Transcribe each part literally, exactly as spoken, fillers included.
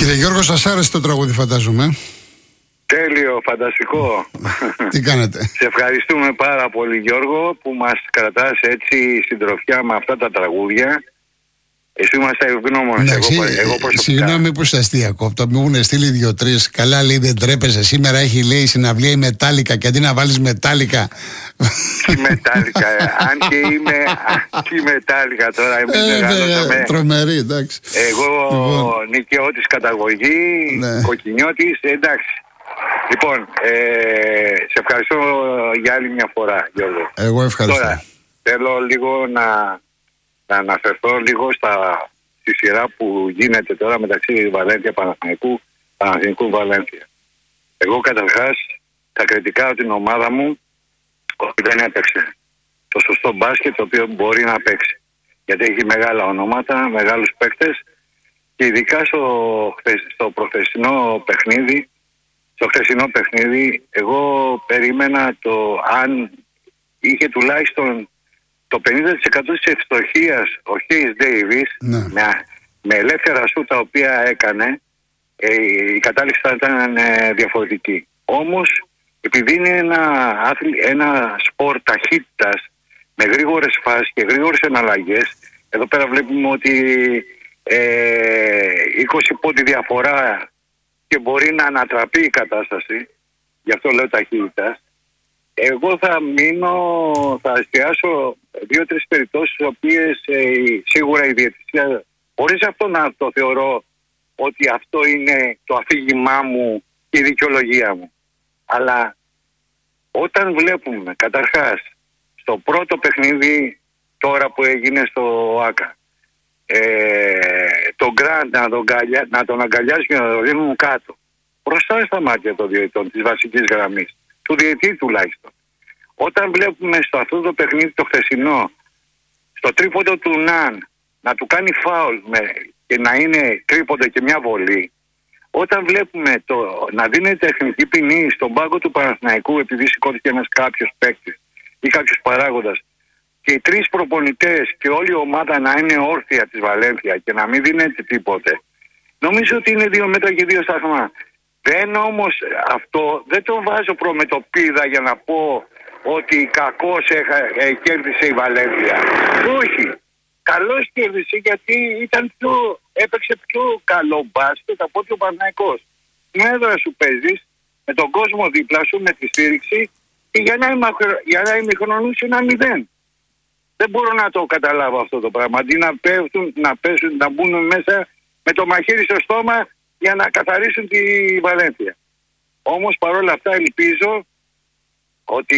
Κύριε Γιώργο, σας άρεσε το τραγούδι, φαντάζομαι. Τέλειο, φανταστικό. Τι κάνετε? Σε ευχαριστούμε πάρα πολύ, Γιώργο, που μας κρατάς έτσι συντροφιά με αυτά τα τραγούδια. Εσύ είμαστε ευγνώμονες. Εγώ, εγώ προσωπικά. Συγγνώμη που σας διακόπτω. Μου έχουν στείλει δύο-τρεις. Καλά, λέει, δεν τρέπεσαι. Σήμερα έχει, λέει, συναυλία η Μετάλικα. Και αντί να βάλεις Μετάλικα. Τι Μετάλικα, αν και είμαι. Τι Μετάλικα τώρα. Ε, τρομερή, εντάξει. Εγώ λοιπόν. Νικαιώτης καταγωγή, ναι. Κοκκινιώτης, εντάξει. Λοιπόν, ε, σε ευχαριστώ για άλλη μια φορά, Γιώργο. Εγώ ευχαριστώ. Τώρα, θέλω λίγο να, να αναφερθώ λίγο στα, στη σειρά που γίνεται τώρα μεταξύ Βαλένθια Παναθηναϊκού, Παναθηναϊκού Βαλένθια. Εγώ καταρχάς θα κριτικάω την ομάδα μου ότι δεν έπαιξε το σωστό μπάσκετ το οποίο μπορεί να παίξει. Γιατί έχει μεγάλα ονόματα, μεγάλους παίκτες και ειδικά στο, στο προχθεσινό παιχνίδι Στο χθεσινό παιχνίδι, εγώ περίμενα το αν είχε τουλάχιστον το πενήντα τοις εκατό της ευστοχίας ο Χέις Ντέιβις, ναι. με, με ελεύθερα σου τα οποία έκανε, ε, η κατάληξη θα ήταν ε, διαφορετική. Όμως, επειδή είναι ένα, ένα σπορ ταχύτητας με γρήγορες φάσεις και γρήγορες εναλλαγές, εδώ πέρα βλέπουμε ότι ε, είκοσι πόντι διαφορά και μπορεί να ανατραπεί η κατάσταση, γι' αυτό λέω ταχύτητα. Εγώ θα μείνω, θα εστιάσω δύο-τρεις περιπτώσεις, οι οποίες ε, σίγουρα η διαιτησία, χωρίς αυτό να το θεωρώ ότι αυτό είναι το αφήγημά μου και η δικαιολογία μου. Αλλά όταν βλέπουμε καταρχάς στο πρώτο παιχνίδι τώρα που έγινε στο ΆΚΑ, Ε, τον Γκραντ να τον, καλιά, να τον αγκαλιάζει και να τον ρίχνουν κάτω μπροστά στα μάτια των διαιτητών της βασικής γραμμής, του διαιτητή τουλάχιστον. Όταν βλέπουμε στο αυτό το παιχνίδι το χθεσινό, στο τρίποντο του Ναν να του κάνει φάουλ με, και να είναι τρίποντο και μια βολή, όταν βλέπουμε το, να δίνεται τεχνική ποινή στον πάγκο του Παναθηναϊκού επειδή σηκώθηκε ένας κάποιος παίκτης ή κάποιος παράγοντας και οι τρεις προπονητές και όλη η ομάδα να είναι όρθια της Βαλένθια και να μην δίνεται τίποτε, νομίζω ότι είναι δύο μέτρα και δύο σταθμά. Δεν όμως αυτό, δεν το βάζω προμετωπίδα για να πω ότι κακώς έχα, ε, κέρδισε η Βαλένθια. Όχι. Καλώς κέρδισε γιατί ήταν πιο, έπαιξε πιο καλό μπάσκετ από ότι ο Παναθηναϊκός. Την έδρα σου παίζεις με τον κόσμο δίπλα σου, με τη στήριξη και για ένα ημιχρονό σου ένα μηδέν. Δεν μπορώ να το καταλάβω αυτό το πράγμα. Αντί να πέφτουν, να πέσουν, να μπουν μέσα με το μαχαίρι στο στόμα για να καθαρίσουν τη Βαλένθια. Όμως παρόλα αυτά ελπίζω ότι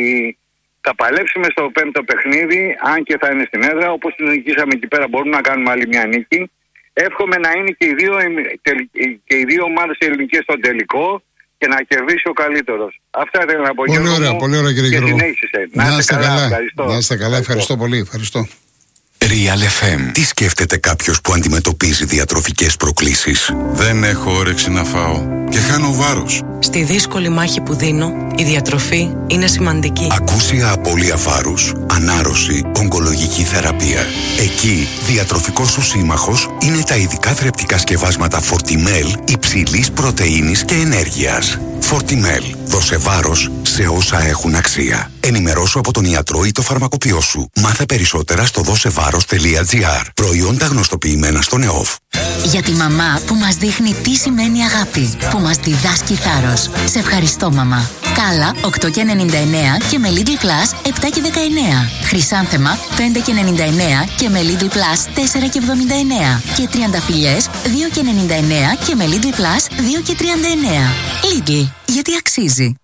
θα παλέψουμε στο πέμπτο παιχνίδι, αν και θα είναι στην έδρα, όπως την νικήσαμε εκεί πέρα μπορούμε να κάνουμε άλλη μια νίκη. Εύχομαι να είναι και οι δύο, και οι δύο ομάδες ελληνικές στο τελικό και να κερδίσει ο καλύτερος. Αυτά ήθελα να πω. Πολύ ωραία, πολύ ωραία κύριε Γιώργο. Να είστε καλά, καλά. Ευχαριστώ. Να είστε καλά, ευχαριστώ πολύ. Ευχαριστώ. Real εφ εμ. Τι σκέφτεται κάποιος που αντιμετωπίζει διατροφικές προκλήσεις? Δεν έχω όρεξη να φάω και χάνω βάρος. Στη δύσκολη μάχη που δίνω, η διατροφή είναι σημαντική. Ακούσια απώλεια βάρους, ανάρρωση, ογκολογική θεραπεία. Εκεί, διατροφικός σου σύμμαχος είναι τα ειδικά θρεπτικά σκευάσματα Fortimel υψηλής πρωτεΐνης και ενέργειας. Fortimel. Δώσε βάρος σε όσα έχουν αξία. Ενημερώσου από τον ιατρό ή το φαρμακοποιό σου. Μάθε περισσότερα στο δώσεβάρος τελεία τζι άρ. Προϊόντα γνωστοποιημένα στον ΕΟΦ. Για τη μαμά που μας δείχνει τι σημαίνει αγάπη, που μας διδάσκει θάρρος. Σε ευχαριστώ, μαμά. Κάλα οκτώ και ενενήντα εννέα και με Lidl Plus επτά και δεκαεννέα. Χρυσάνθεμα πέντε και ενενήντα εννέα και με Lidl Plus τέσσερα και εβδομήντα εννέα. Και τριανταφυλλιές δύο και ενενήντα εννέα και με Lidl Plus δύο και τριάντα εννέα. Lidl, γιατί αξίζει.